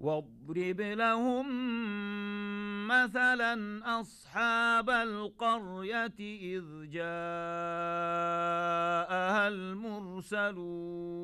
واضرب لهم مثلا أصحاب القرية إذ جاءها المرسلون